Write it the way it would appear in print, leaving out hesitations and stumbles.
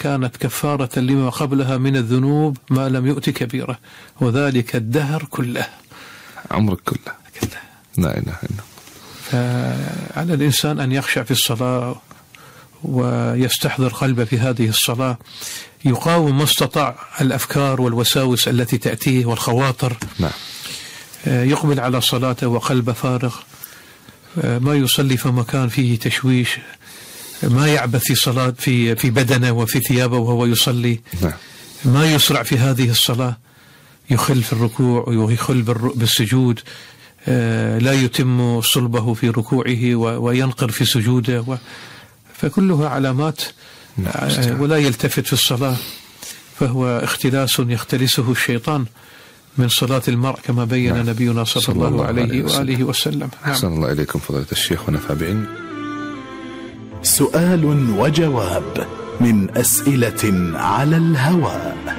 كانت كفارة لما قبلها من الذنوب ما لم يؤت كبيرة، وذلك الدهر كله، عمرك كله. لا إله إلا الله. فعلى الإنسان أن يخشع في الصلاة ويستحضر قلبه في هذه الصلاة، يقاوم ما استطاع الأفكار والوساوس التي تأتيه والخواطر. نعم. يقبل على صلاته وقلبه فارغ، ما يصلي في مكان فيه تشويش، ما يعبث في صلاة في بدنه وفي ثيابه وهو يصلي. نعم. ما يسرع في هذه الصلاة، يخل في الركوع ويخل بالسجود، لا يتم صلبه في ركوعه وينقر في سجوده، فكلها علامات. ولا يلتفت في الصلاة، فهو اختلاس يختلسه الشيطان من صلاة المرء كما بين نبينا صلى الله عليه وآله وسلم. أحسن الله إليكم فضيلة الشيخ ونفع بعلم. سؤال وجواب من أسئلة على الهواء.